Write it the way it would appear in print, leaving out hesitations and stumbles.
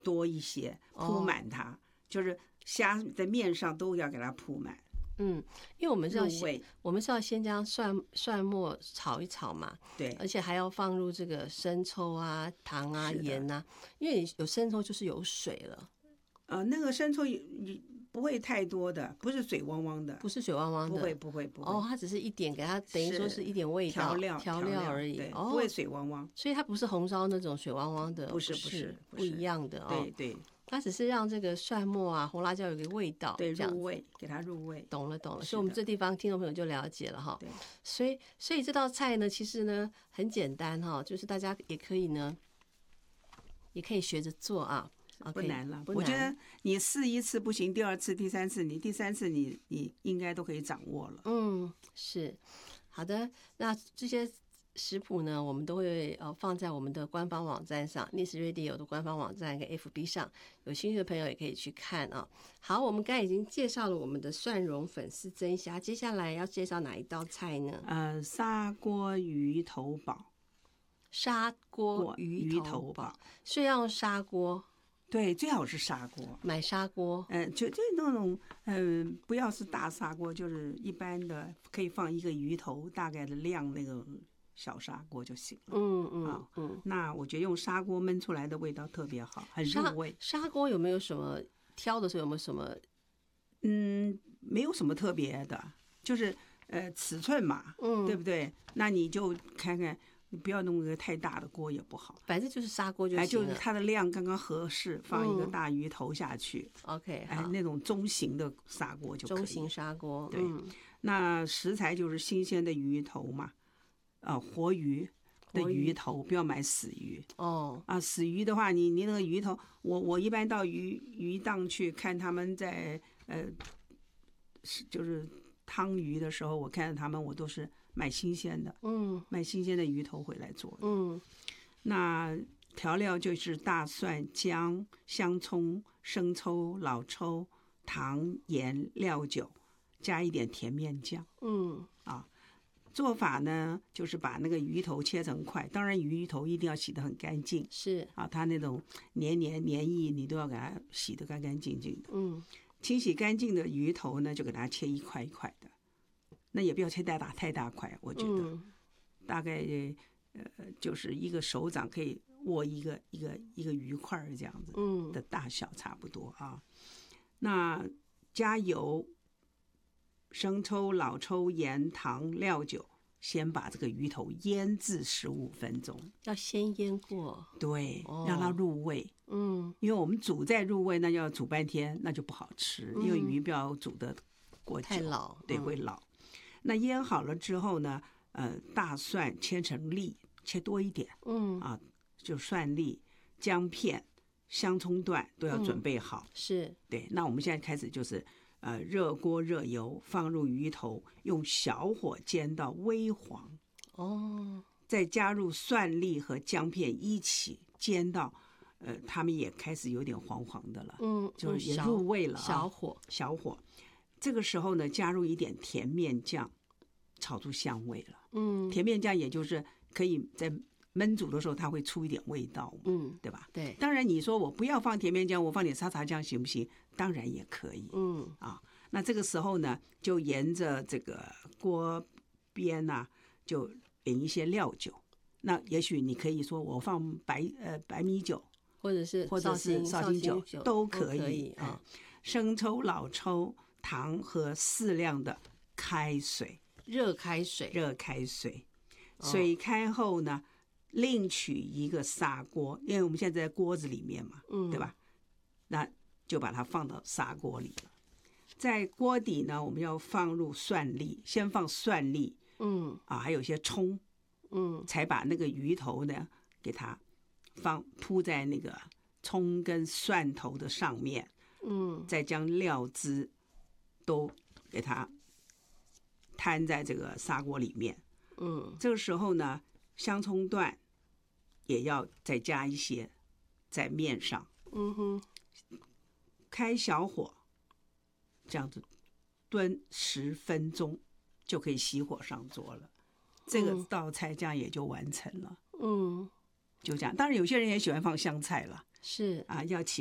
多一些，铺满它，就是虾在面上都要给它铺满。 因为我们是要先将蒜末炒一炒嘛， 对， 而且还要放入这个生抽啊、糖啊、盐啊，因为有生抽就是有水了。 那个生抽不会太多的，不是水汪汪的， 不是水汪汪的， 不会。 它只是一点，给它等于说是一点味道调料而已， 不会水汪汪。 所以它不是红烧那种水汪汪的， 不是不一样的对。 它只是让这个蒜末啊、红辣椒有个味道， 对，入味，给它入味。 懂了。所以我们这地方听众朋友就了解了哈。 对， 所以这道菜呢，其实呢很简单哈，就是大家也可以学着做啊。 不难了，我觉得你试一次不行，第二次、第三次，第三次你应该都可以掌握了。 是好的。那这些食谱呢，我们都会放在我们的官方网站上，Nice Radio 的官方网站跟 FB 上，有兴趣的朋友也可以去看啊。好，我们刚才已经介绍了我们的蒜蓉粉丝蒸虾，接下来要介绍哪一道菜呢？ 砂锅鱼头煲。 砂锅鱼头煲，所以要用砂锅。 对，最好是砂锅， 买砂锅。 就那种不要是大砂锅，就是一般的，可以放一个鱼头大概的量那个小砂锅就行了。那我觉得用砂锅焖出来的味道特别好，很入味。 砂锅有没有什么挑的时候有没有什么？ 没有什么特别的，就是尺寸嘛，对不对？那你就看看。你不要弄个太大的锅也不好， 反正就是砂锅就行了。 就是它的量刚刚合适，放一个大鱼头下去。 OK， 那种中型的砂锅就可以。 中型砂锅， 对。那食材就是新鲜的鱼头嘛，活鱼的鱼头，不要买死鱼。死鱼的话，你那个鱼头，我一般到鱼档去看他们在就是汤鱼的时候，我看到他们，我都是买新鲜的，买新鲜的鱼头回来做。那调料就是大蒜、姜、香葱、生抽、老抽、糖、盐、料酒，加一点甜面酱。做法呢，就是把那个鱼头切成块，当然鱼头一定要洗得很干净， 是它那种黏液你都要给它洗得干干净净的。清洗干净的鱼头呢，就给它切一块一块的，那也不要切太大块，我觉得大概就是一个手掌可以握一个鱼块这样子的大小差不多啊。那加油、生抽、老抽、盐、糖、料酒，先把这个鱼头腌制15分钟， 要先腌过， 对，让它入味。因为我们煮再入味，那要煮半天，那就不好吃，因为鱼不要煮的过久， 太老， 对，会老。那腌好了之后呢，大蒜切成粒，切多一点，就蒜粒、姜片、香葱段都要准备好。 是， 对。那我们现在开始就是热锅热油，放入鱼头，用小火煎到微黄。再加入蒜粒和姜片一起煎到它们也开始有点黄黄的了，就是也入味了。小火。这个时候呢，加入一点甜面酱，炒出香味了。甜面酱也就是可以在焖煮的时候，它会出一点味道嘛，对吧？ 对。 当然，你说我不要放甜面酱，我放点沙茶酱行不行？当然也可以。那这个时候呢，就沿着这个锅边啊，就淋一些料酒。那也许你可以说我放白米酒，或者是绍兴酒都可以啊。生抽、老抽、糖和适量的开水，热开水。水开后呢，另取一个砂锅，因为我们现在在锅子里面嘛，对吧？那就把它放到砂锅里了。在锅底呢，我们要放入蒜粒，先放蒜粒，还有一些葱，才把那个鱼头呢给它铺在那个葱跟蒜头的上面，再将料汁都给它摊在这个砂锅里面，这个时候呢，香葱段也要再加一些在面上，开小火，这样子炖10分钟就可以熄火上桌了。这个道菜这样也就完成了。就这样。当然有些人也喜欢放香菜了， 是啊，要起